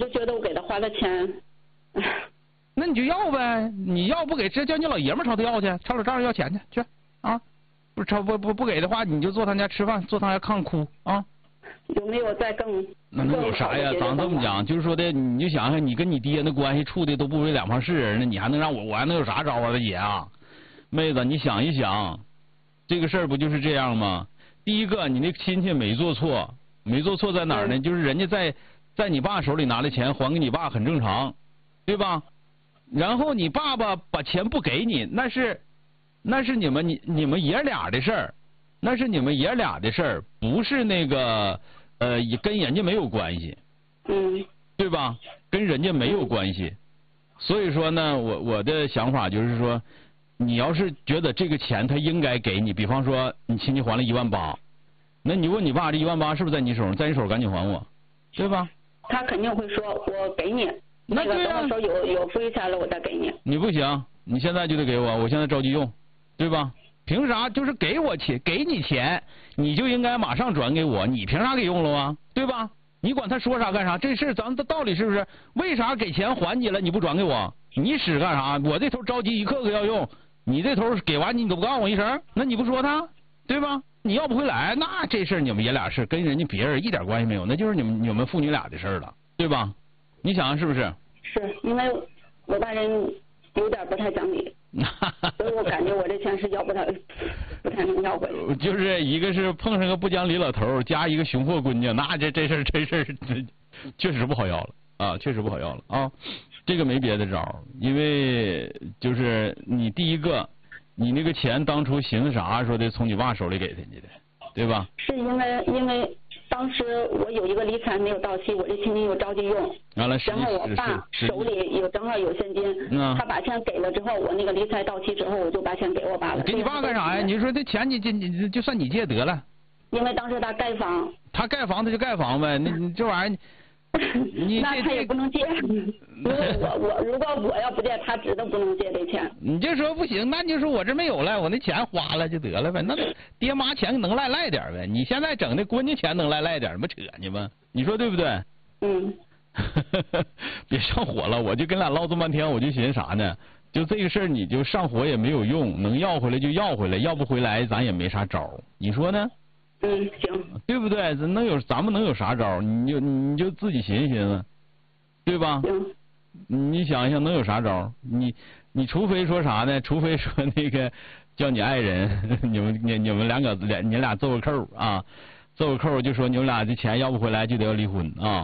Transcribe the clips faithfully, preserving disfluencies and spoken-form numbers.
就觉得我给他花的钱， 那你就要呗，你要不给，直接叫你老爷们儿朝他要去，朝老丈人要钱去去啊！不朝不不不给的话，你就坐他家吃饭，坐他家炕哭啊！ 有没有再更？ 那能有啥呀？咱这么讲，就是说的，你就想想，你跟你爹那关系处的都不为两旁事人，那你还能让我，我还能有啥招啊，大姐啊？妹子，你想一想，这个事儿不就是这样吗？第一个，你那亲戚没做错，没做错在哪儿呢？就是人家在在你爸手里拿的钱还给你爸很正常，对吧？然后你爸爸把钱不给你，那是那是你们你你们爷俩的事儿，那是你们爷俩的事儿，不是那个呃也跟人家没有关系， 嗯， 对吧？跟人家没有关系。所以说呢，我我的想法就是说，你要是觉得这个钱他应该给你，比方说你亲戚还了一万八，那你问你爸这一万八是不是在你手上，在你手赶紧还我，对吧？ 他肯定会说我给你， 那对呀、那个等我手有有富裕钱了我再给你。 你不行，你现在就得给我，我现在着急用，对吧？凭啥？就是给我钱，给你钱，你就应该马上转给我，你凭啥给用了啊？对吧？你管他说啥干啥？这事咱们的道理是不是？为啥给钱还你了你不转给我？你使干啥？我这头着急一刻刻要用，你这头给完你都不告诉我一声，那你不说他，对吧？你要不回来，那这事你们爷俩是跟人家别人一点关系没有，那就是你们你们父女俩的事了，对吧？你想想是不是？ 是因为我大人有点不太讲理，所以我感觉我这钱是要不太不太能要回来。 就是一个是碰上个不讲理老头，加一个雄破姑娘，那这这事这事确实不好要了啊，确实不好要了啊。这个没别的招，因为就是你第一个，你那个钱当初寻思啥说的从你爸手里给他去的，对吧？ 是因为因为当时我有一个理财没有到期，我这现金又着急用， 然后我爸手里有正好有现金， 嗯、 他把钱给了之后，我那个理财到期之后，我就把钱给我爸了。 给你爸干啥呀？你说这钱你这你就算你借得了。 因为当时他盖房。 他盖房他就盖房呗，那你这玩意儿。你那他也不能借，如果我我如果我要不借，他指定不能借这钱。 你就说不行，那你就说我这没有了，我那钱花了就得了呗。那爹妈钱能赖赖点呗。你现在整的闺女钱能赖赖点，不扯呢吗？你说对不对？ 嗯。 别上火了，我就跟俩唠这么半天，我就寻思啥呢？就这个事儿，你就上火也没有用，能要回来就要回来，要不回来咱也没啥招，你说呢？ 嗯，行， 对不对？咱能有咱们能有啥招？你就你就自己寻思寻思，对吧？ 行。 你想一想能有啥招？你你除非说啥呢？除非说那个叫你爱人，你们你你们两个俩你俩奏个扣啊，奏个扣就说你们俩这钱要不回来就得要离婚啊。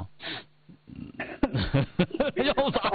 要咋？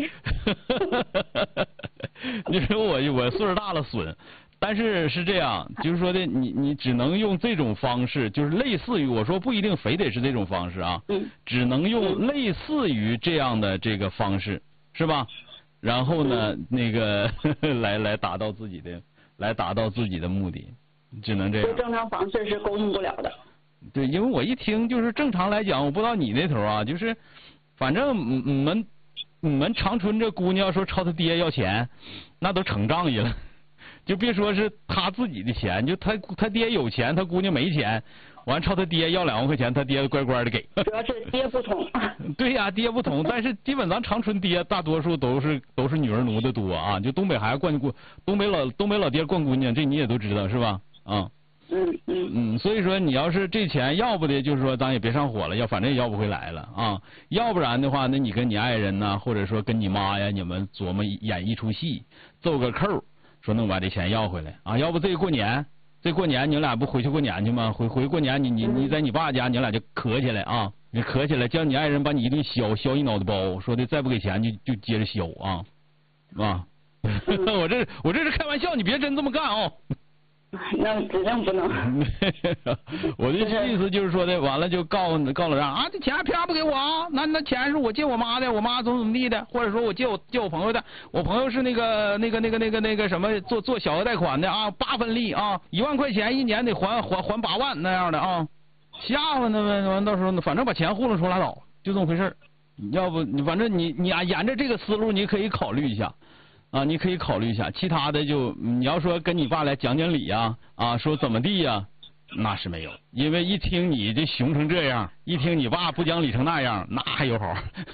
你说我我岁数大了损。但是是这样，就是说的，你你只能用这种方式，就是类似于我说不一定非得是这种方式啊， 嗯， 只能用类似于这样的这个方式，是吧？然后呢， 嗯、 那个来来达到自己的，来达到自己的目的，只能这样。 正常方式是沟通不了的。 对，因为我一听就是正常来讲，我不知道你那头啊，就是反正你们你们长春这姑娘说朝他爹要钱，那都成仗义了。就别说是他自己的钱，就他他爹有钱，他姑娘没钱，完朝他爹要两万块钱，他爹乖乖的给。 主要是爹不同。 对呀、啊，爹不同，但是基本咱长春爹大多数都是都是女儿奴的多啊，就东北孩子惯姑，东北老东北老爹惯姑娘，这你也都知道是吧？啊。 嗯嗯嗯，所以说你要是这钱要不的，就是说咱也别上火了，要反正也要不回来了啊。要不然的话，那你跟你爱人呐，或者说跟你妈呀，你们琢磨演一出戏，奏个扣。说能把这钱要回来啊？要不这过年，这过年你俩不回去过年去吗？回回过年你你你在你爸家，你俩就磕起来啊！你磕起来，叫你爱人把你一顿削，削一脑袋包，说的再不给钱就就接着削啊！啊！我这我这是开玩笑，你别真这么干啊！ 那指定不能。 我的意思就是说的，完了就告告老丈啊，这钱凭啥不给我啊？那那钱是我借我妈的，我妈怎么怎么地的，或者说我借我借我朋友的，我朋友是那个那个那个那个那个什么做做小额贷款的啊，八分利啊，一万块钱一年得还还还八万那样的啊，吓唬他们，完到时候反正把钱糊弄出拉倒，就这么回事儿。要不你反正你你啊沿着这个思路，你可以考虑一下。啊，你可以考虑一下，其他的就你要说跟你爸来讲讲理呀，啊，说怎么地呀，那是没有，因为一听你这熊成这样，一听你爸不讲理成那样，那还有好。